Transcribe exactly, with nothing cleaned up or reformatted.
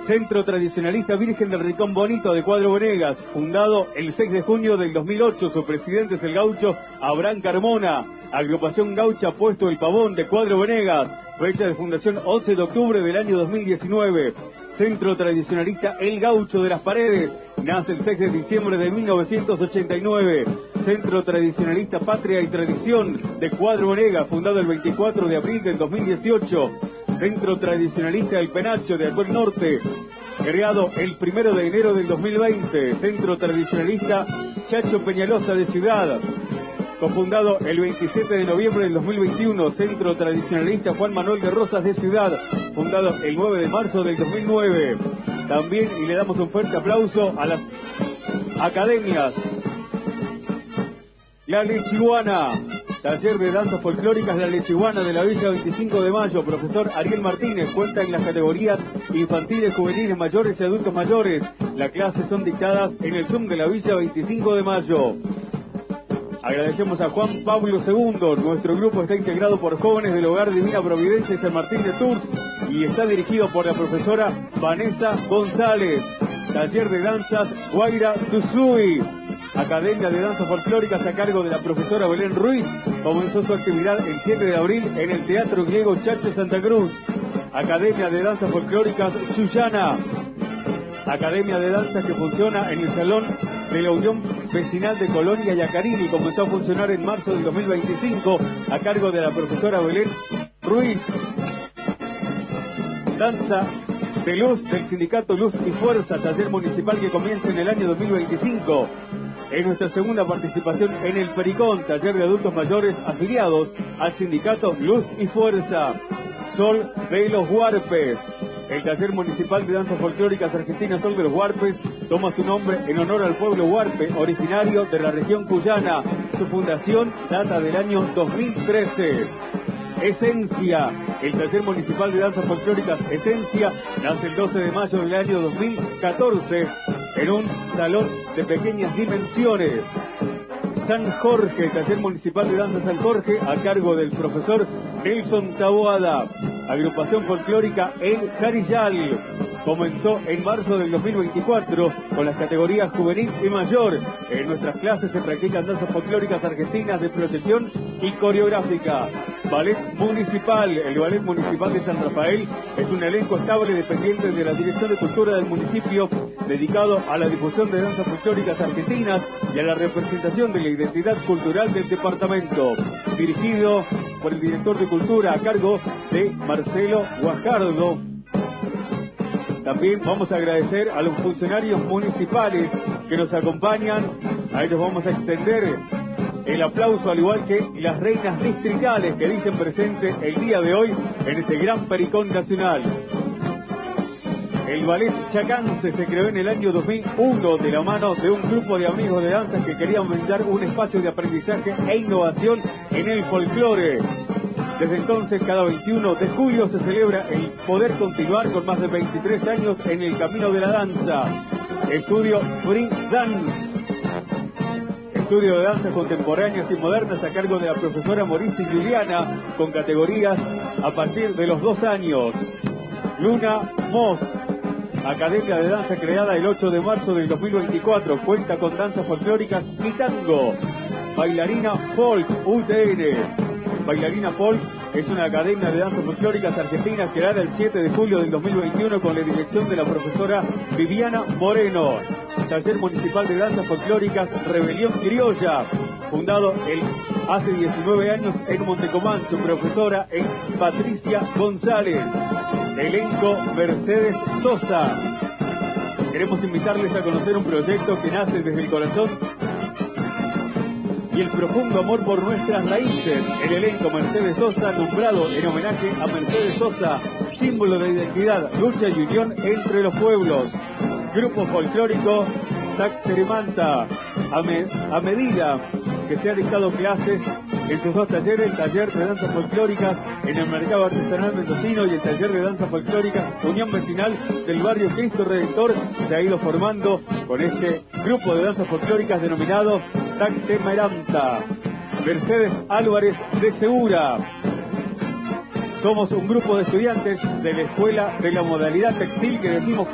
Centro Tradicionalista Virgen del Rincón Bonito de Cuadro Bonegas, fundado el seis de junio del dos mil ocho, su presidente es el gaucho Abraham Carmona. Agrupación Gaucha Puesto el Pavón de Cuadro Bonegas, fecha de fundación once de octubre del año dos mil diecinueve. Centro Tradicionalista El Gaucho de las Paredes, nace el seis de diciembre de mil novecientos ochenta y nueve. Centro Tradicionalista Patria y Tradición de Cuadro Bonegas, fundado el veinticuatro de abril del dos mil dieciocho. Centro Tradicionalista El Penacho de Atuel Norte, creado el primero de enero del dos mil veinte. Centro Tradicionalista Chacho Peñalosa de Ciudad, cofundado el veintisiete de noviembre del dos mil veintiuno. Centro Tradicionalista Juan Manuel de Rosas de Ciudad, fundado el nueve de marzo del dos mil nueve. También, y le damos un fuerte aplauso a las academias. La Lechiguana, taller de danzas folclóricas La Lechiguana de la Villa veinticinco de mayo, profesor Ariel Martínez, cuenta en las categorías infantiles, juveniles, mayores y adultos mayores. Las clases son dictadas en el Zoom de la Villa veinticinco de mayo. Agradecemos a Juan Pablo segundo. Nuestro grupo está integrado por jóvenes del Hogar Divina Providencia y San Martín de Tours y está dirigido por la profesora Vanessa González. Taller de danzas Guaira Tuzui. Academia de Danzas Folclóricas a cargo de la profesora Belén Ruiz. Comenzó su actividad el siete de abril en el Teatro Griego Chacho Santa Cruz. Academia de Danzas Folclóricas Sullana. Academia de Danzas que funciona en el Salón de la Unión Vecinal de Colonia Yacarini. Comenzó a funcionar en marzo del dos mil veinticinco a cargo de la profesora Belén Ruiz. Danza de Luz del Sindicato Luz y Fuerza, taller municipal que comienza en el año dos mil veinticinco. En nuestra segunda participación en el Pericón, taller de adultos mayores afiliados al Sindicato Luz y Fuerza. Sol de los Huarpes. El taller municipal de danzas folclóricas argentinas Sol de los Huarpes toma su nombre en honor al pueblo huarpe, originario de la región cuyana. Su fundación data del año dos mil trece. Esencia. El taller municipal de danzas folclóricas Esencia nace el doce de mayo del año dos mil catorce en un salón de pequeñas dimensiones. San Jorge, el taller municipal de danza San Jorge a cargo del profesor Nelson Taboada. Agrupación folclórica El Jarillal. Comenzó en marzo del dos mil veinticuatro con las categorías juvenil y mayor. En nuestras clases se practican danzas folclóricas argentinas de proyección y coreográfica. Ballet Municipal. El Ballet Municipal de San Rafael es un elenco estable dependiente de la Dirección de Cultura del municipio, dedicado a la difusión de danzas folclóricas argentinas y a la representación de la identidad cultural del departamento. Dirigido por el director de Cultura a cargo de Marcelo Guajardo. También vamos a agradecer a los funcionarios municipales que nos acompañan. A ellos vamos a extender el aplauso, al igual que las reinas distritales que dicen presente el día de hoy en este gran Pericón nacional. El Ballet Chacance se creó en el año dos mil uno de la mano de un grupo de amigos de danzas que querían brindar un espacio de aprendizaje e innovación en el folclore. Desde entonces, cada veintiuno de julio se celebra el poder continuar con más de veintitrés años en el camino de la danza. Estudio Free Dance. Estudio de danzas contemporáneas y modernas a cargo de la profesora Maurici Juliana, con categorías a partir de los dos años. Luna Moss. Academia de Danza creada el ocho de marzo del dos mil veinticuatro. Cuenta con danzas folclóricas y tango. Bailarina Folk U T N. Bailarina Folk es una academia de danzas folclóricas argentinas creada el siete de julio del dos mil veintiuno con la dirección de la profesora Viviana Moreno. Taller municipal de danzas folclóricas Rebelión Criolla, fundado el, hace diecinueve años en Montecomán. Su profesora es Patricia González. Elenco Mercedes Sosa. Queremos invitarles a conocer un proyecto que nace desde el corazón y el profundo amor por nuestras raíces. El elenco Mercedes Sosa, nombrado en homenaje a Mercedes Sosa, símbolo de identidad, lucha y unión entre los pueblos. Grupo folclórico Tacteremanta, a, me, a medida que se ha dictado clases en sus dos talleres, el taller de danzas folclóricas en el mercado artesanal mendocino y el taller de danzas folclóricas Unión Vecinal del barrio Cristo Redentor, se ha ido formando con este grupo de danzas folclóricas denominado Tactemeranta. Mercedes Álvarez de Segura. Somos un grupo de estudiantes de la Escuela de la Modalidad Textil que decimos